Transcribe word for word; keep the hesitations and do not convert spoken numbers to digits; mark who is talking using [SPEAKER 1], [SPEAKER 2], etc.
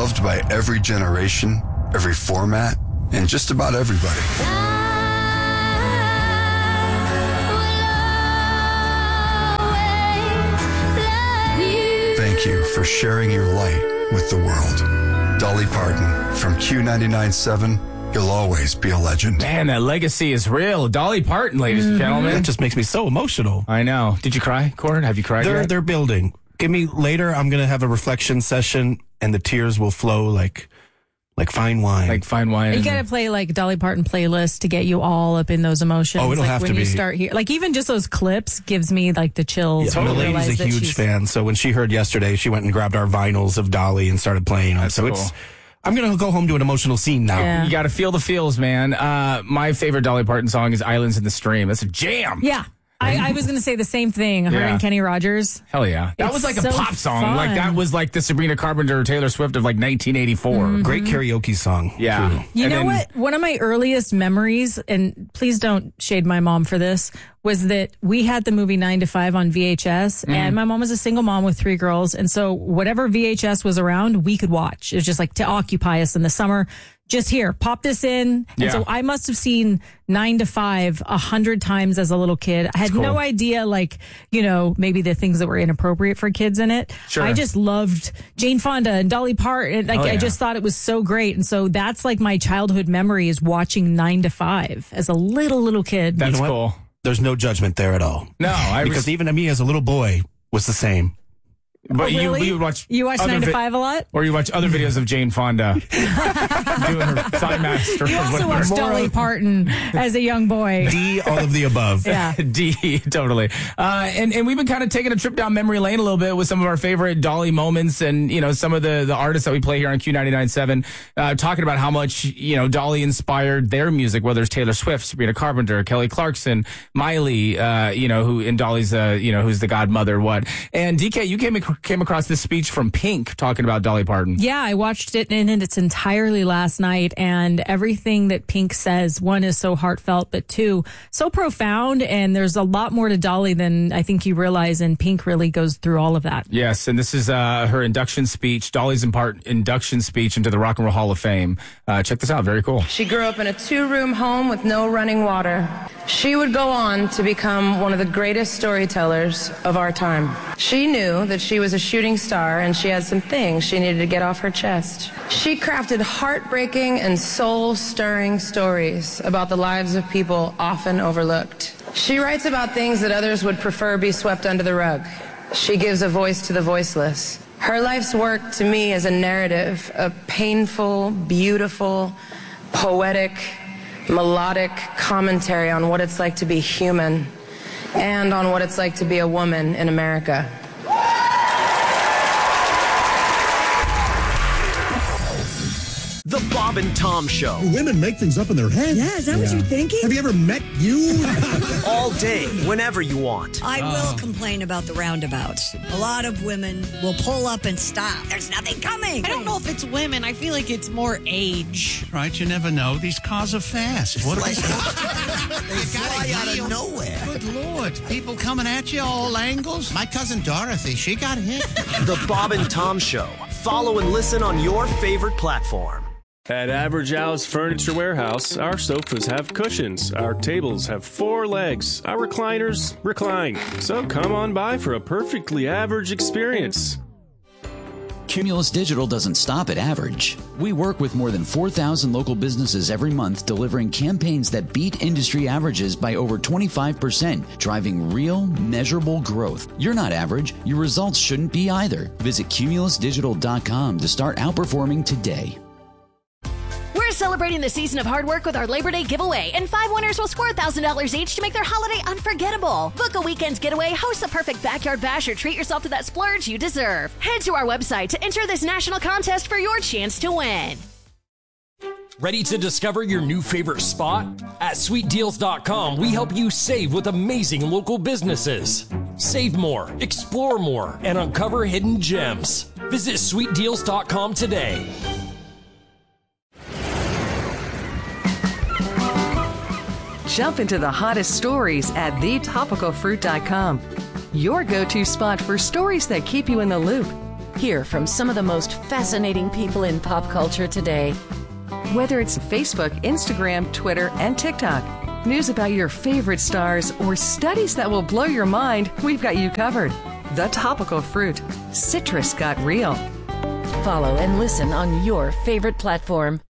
[SPEAKER 1] Loved by every generation, every format, and just about everybody. Thank you for sharing your light with the world. Dolly Parton, from Q ninety-nine point seven, you'll always be a legend.
[SPEAKER 2] Man, that legacy is real. Dolly Parton, ladies mm-hmm. and gentlemen.
[SPEAKER 3] It just makes me so emotional.
[SPEAKER 2] I know. Did you cry, Cord? Have you cried
[SPEAKER 3] they're,
[SPEAKER 2] yet?
[SPEAKER 3] They're building. Give me later, I'm going to have a reflection session, and the tears will flow like like fine wine.
[SPEAKER 2] Like fine wine.
[SPEAKER 4] You got to play like Dolly Parton playlist to get you all up in those emotions.
[SPEAKER 3] Oh, it'll
[SPEAKER 4] like
[SPEAKER 3] have
[SPEAKER 4] when
[SPEAKER 3] to
[SPEAKER 4] you
[SPEAKER 3] be.
[SPEAKER 4] Start here, like even just those clips gives me like the chills.
[SPEAKER 3] Yeah,
[SPEAKER 4] when
[SPEAKER 3] the
[SPEAKER 4] I realize
[SPEAKER 3] lady's a
[SPEAKER 4] that
[SPEAKER 3] huge
[SPEAKER 4] she's...
[SPEAKER 3] fan, so when she heard yesterday, she went and grabbed our vinyls of Dolly and started playing them.
[SPEAKER 2] That's
[SPEAKER 3] so
[SPEAKER 2] cool.
[SPEAKER 3] it's. I'm going to go home to an emotional scene now.
[SPEAKER 4] Yeah.
[SPEAKER 2] You got to feel the feels, man. Uh, my favorite Dolly Parton song is Islands in the Stream. That's a jam.
[SPEAKER 4] Yeah. I, I was going to say the same thing. Her
[SPEAKER 2] Yeah.
[SPEAKER 4] and Kenny Rogers.
[SPEAKER 2] Hell yeah. That
[SPEAKER 4] It's
[SPEAKER 2] was like
[SPEAKER 4] so
[SPEAKER 2] a pop song.
[SPEAKER 4] fun.
[SPEAKER 2] Like that was like the Sabrina Carpenter, Taylor Swift of like nineteen eighty-four.
[SPEAKER 4] Mm-hmm.
[SPEAKER 3] Great karaoke song.
[SPEAKER 2] Yeah.
[SPEAKER 3] Too.
[SPEAKER 4] You
[SPEAKER 2] And
[SPEAKER 4] know
[SPEAKER 2] then-
[SPEAKER 4] what? One of my earliest memories, and please don't shade my mom for this, was that we had the movie nine to five on V H S,
[SPEAKER 2] Mm-hmm.
[SPEAKER 4] and my mom was a single mom with three girls, and so whatever V H S was around, we could watch. It was just like to occupy us in the summer. Just here, pop this in. And
[SPEAKER 2] Yeah.
[SPEAKER 4] so I must have seen nine to five a hundred times as a little kid. I had
[SPEAKER 2] cool.
[SPEAKER 4] no idea, like, you know, maybe the things that were inappropriate for kids in it.
[SPEAKER 2] Sure.
[SPEAKER 4] I just loved Jane Fonda and Dolly Parton. Like,
[SPEAKER 2] Oh, yeah.
[SPEAKER 4] I just thought it was so great. And so that's like my childhood memory is watching nine to five as a little, little kid.
[SPEAKER 2] That's
[SPEAKER 3] You know what?
[SPEAKER 2] cool.
[SPEAKER 3] There's no judgment there at all.
[SPEAKER 2] No, I
[SPEAKER 3] because
[SPEAKER 2] res-
[SPEAKER 3] even me as a little boy was the same.
[SPEAKER 2] But
[SPEAKER 4] Oh,
[SPEAKER 2] you,
[SPEAKER 4] really?
[SPEAKER 2] you would watch
[SPEAKER 4] You watch
[SPEAKER 2] other
[SPEAKER 4] nine to
[SPEAKER 2] vi-
[SPEAKER 4] five a lot?
[SPEAKER 2] Or you watch other videos of Jane Fonda doing her thigh master.
[SPEAKER 4] You also watched
[SPEAKER 3] More
[SPEAKER 4] Dolly
[SPEAKER 3] of-
[SPEAKER 4] Parton as a young boy.
[SPEAKER 3] D, all of the above.
[SPEAKER 4] Yeah.
[SPEAKER 2] D, totally. Uh, and, and we've been kind of taking a trip down memory lane a little bit with some of our favorite Dolly moments and, you know, some of the, the artists that we play here on Q ninety-nine point seven, uh, talking about how much, you know, Dolly inspired their music, whether it's Taylor Swift, Sabrina Carpenter, Kelly Clarkson, Miley, uh, you know, who in Dolly's, uh, you know, who's the godmother, what. And D K, you came, ac- came across this speech from Pink talking about Dolly Parton.
[SPEAKER 4] Yeah, I watched it in its entirely last night, and everything that Pink says, one, is so heartfelt, but two, so profound, and there's a lot more to Dolly than I think you realize, and Pink really goes through all of that.
[SPEAKER 2] Yes, and this is uh, her induction speech, Dolly's impart- induction speech into the Rock and Roll Hall of Fame. Uh, check this out, very cool.
[SPEAKER 5] She grew up in a two-room home with no running water. She would go on to become one of the greatest storytellers of our time. She knew that she was a shooting star and she had some things she needed to get off her chest. She crafted heartbreaking and soul-stirring stories about the lives of people often overlooked. She writes about things that others would prefer be swept under the rug. She gives a voice to the voiceless. Her life's work to me is a narrative, a painful, beautiful, poetic, melodic commentary on what it's like to be human and on what it's like to be a woman in America.
[SPEAKER 6] The Bob and Tom Show.
[SPEAKER 7] Women make things up in their heads.
[SPEAKER 8] Yeah, is that what you're thinking?
[SPEAKER 7] Have you ever met you?
[SPEAKER 6] All day, whenever you want.
[SPEAKER 8] I will complain about the roundabouts. A lot of women will pull up and stop. There's nothing coming.
[SPEAKER 9] I don't know if it's women. I feel like it's more age.
[SPEAKER 10] Right, you never know. These cars are fast. What are they?
[SPEAKER 11] They fly out of nowhere.
[SPEAKER 10] Good Lord. People coming at you all angles. My cousin Dorothy, she got hit.
[SPEAKER 6] The Bob and Tom Show. Follow and listen on your favorite platform.
[SPEAKER 12] At Average Al's Furniture Warehouse, our sofas have cushions, our tables have four legs, our recliners recline. So come on by for a perfectly average experience.
[SPEAKER 13] Cumulus Digital doesn't stop at average. We work with more than four thousand local businesses every month, delivering campaigns that beat industry averages by over twenty-five percent, driving real, measurable growth. You're not average. Your results shouldn't be either. Visit cumulus digital dot com to start outperforming today.
[SPEAKER 14] We're celebrating the season of hard work with our Labor Day giveaway, and five winners will score one thousand dollars each to make their holiday unforgettable. Book a weekend getaway, host the perfect backyard bash, or treat yourself to that splurge you deserve. Head to our website to enter this national contest for your chance to win.
[SPEAKER 15] Ready to discover your new favorite spot? At sweet deals dot com, we help you save with amazing local businesses. Save more, explore more, and uncover hidden gems. Visit sweet deals dot com today.
[SPEAKER 16] Jump into the hottest stories at the topical fruit dot com. Your go-to spot for stories that keep you in the loop. Hear from some of the most fascinating people in pop culture today. Whether it's Facebook, Instagram, Twitter, and TikTok, news about your favorite stars, or studies that will blow your mind, we've got you covered. The Topical Fruit. Citrus got real.
[SPEAKER 14] Follow and listen on your favorite platform.